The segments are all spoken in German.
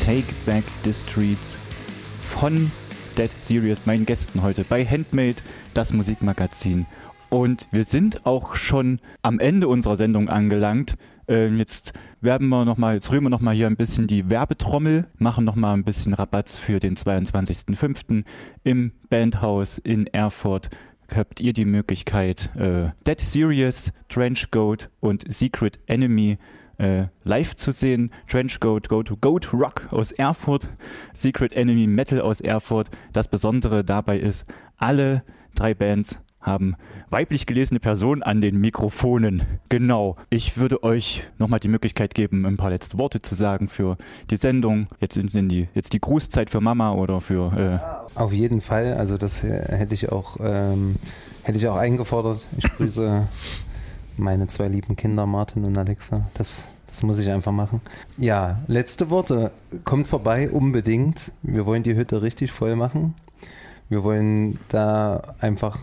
Take Back the Streets von Dead Serious, meinen Gästen heute bei Handmade, das Musikmagazin. Und wir sind auch schon am Ende unserer Sendung angelangt. Jetzt rühren wir nochmal hier ein bisschen die Werbetrommel, machen nochmal ein bisschen Rabatz für den 22.05. im Bandhaus in Erfurt. Habt ihr die Möglichkeit, Dead Serious, Trenchcoat und Secret Enemy live zu sehen. Trenchcoat, Goat Rock aus Erfurt, Secret Enemy Metal aus Erfurt. Das Besondere dabei ist, alle 3 Bands haben weiblich gelesene Personen an den Mikrofonen. Genau. Ich würde euch nochmal die Möglichkeit geben, ein paar letzte Worte zu sagen für die Sendung. Jetzt die Grußzeit für Mama oder für... Auf jeden Fall. Also das hätte ich auch eingefordert. Ich grüße meine 2 lieben Kinder, Martin und Alexa. Das muss ich einfach machen. Ja, letzte Worte. Kommt vorbei, unbedingt. Wir wollen die Hütte richtig voll machen. Wir wollen da einfach,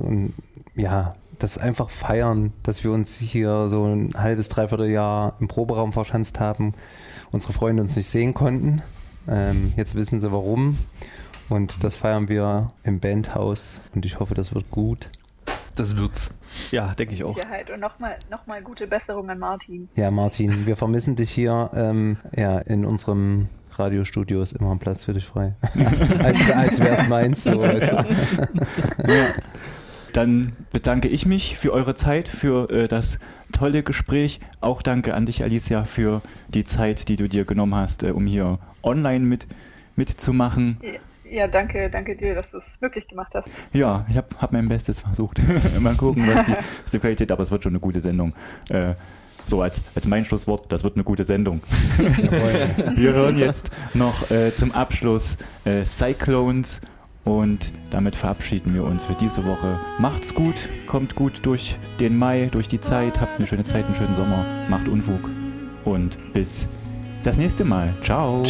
das einfach feiern, dass wir uns hier so ein halbes, dreiviertel Jahr im Proberaum verschanzt haben, unsere Freunde uns nicht sehen konnten. Jetzt wissen sie warum. Und das feiern wir im Bandhaus und ich hoffe, das wird gut. Das wird's. Ja, denke ich auch. Sicherheit. Und nochmal gute Besserung an Martin. Ja, Martin, wir vermissen dich hier. In unserem Radiostudio ist immer ein Platz für dich frei. als wäre es meins. So, weißt du. Ja. Dann bedanke ich mich für eure Zeit, für das tolle Gespräch. Auch danke an dich, Alicia, für die Zeit, die du dir genommen hast, um hier online mitzumachen. Ja, danke dir, dass du es wirklich gemacht hast. Ja, ich hab mein Bestes versucht. Mal gucken, was die Qualität, aber es wird schon eine gute Sendung. So als mein Schlusswort, das wird eine gute Sendung. Wir hören jetzt noch zum Abschluss Cyclones und damit verabschieden wir uns für diese Woche. Macht's gut, kommt gut durch den Mai, durch die Zeit, habt eine schöne Zeit, einen schönen Sommer, macht Unfug und bis das nächste Mal. Ciao.